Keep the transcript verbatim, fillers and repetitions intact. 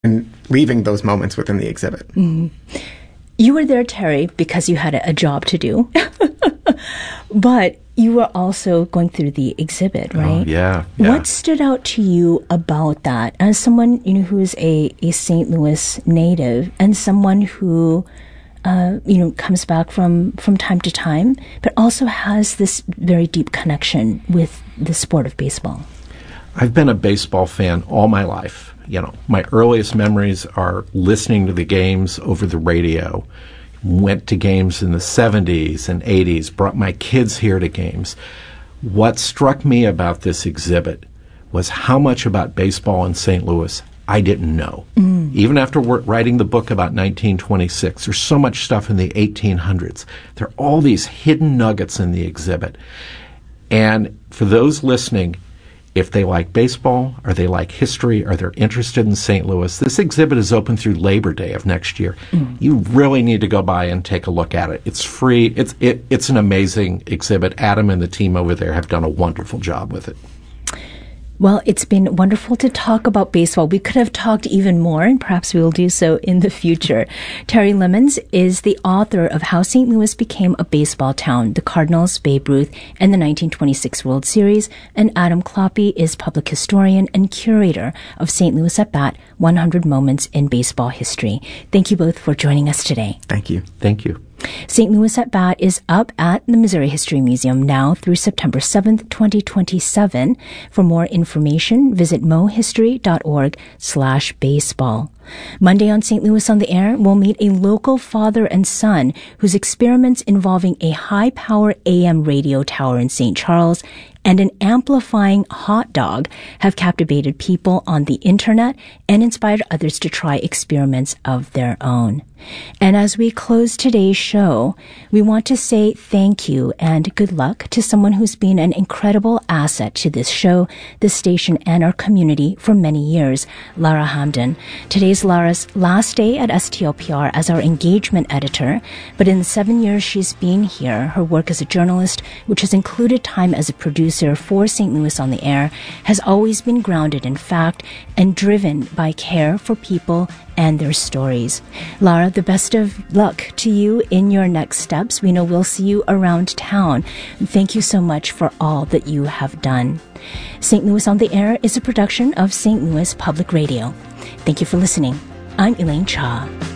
and leaving those moments within the exhibit. Mm. You were there, Terry, because you had a, a job to do. But you were also going through the exhibit, right? Oh, yeah, yeah. What stood out to you about that as someone, you know, who is a, a Saint Louis native and someone who, uh, you know, comes back from, from time to time, but also has this very deep connection with the sport of baseball? I've been a baseball fan all my life. You know, my earliest memories are listening to the games over the radio. Went to games in the seventies and eighties, brought my kids here to games. What struck me about this exhibit was how much about baseball in Saint Louis I didn't know. Mm. Even after writing the book about nineteen twenty-six, there's so much stuff in the eighteen hundreds. There are all these hidden nuggets in the exhibit. And for those listening, if they like baseball, or they like history, or they're interested in Saint Louis, this exhibit is open through Labor Day of next year. Mm. You really need to go by and take a look at it. It's free. It's it, it's an amazing exhibit. Adam and the team over there have done a wonderful job with it. Well, it's been wonderful to talk about baseball. We could have talked even more, and perhaps we will do so in the future. Terry Lemons is the author of How Saint Louis Became a Baseball Town, the Cardinals, Babe Ruth, and the nineteen twenty-six World Series. And Adam Kloppe is public historian and curator of Saint Louis at Bat, one hundred Moments in Baseball History. Thank you both for joining us today. Thank you. Thank you. Saint Louis at Bat is up at the Missouri History Museum now through September seventh, twenty twenty-seven. For more information, visit mohistory.org slash baseball. Monday on Saint Louis on the Air, we'll meet a local father and son whose experiments involving a high-power A M radio tower in Saint Charles and an amplifying hot dog have captivated people on the internet and inspired others to try experiments of their own. And as we close today's show, we want to say thank you and good luck to someone who's been an incredible asset to this show, this station, and our community for many years, Lara Hamdan. Today's Lara's last day at S T L P R as our engagement editor, but in the seven years she's been here, her work as a journalist, which has included time as a producer for Saint Louis on the Air, has always been grounded in fact and driven by care for people and their stories. Lara, the best of luck to you in your next steps. We know we'll see you around town. Thank you so much for all that you have done. Saint Louis on the Air is a production of Saint Louis Public Radio. Thank you for listening. I'm Elaine Cha.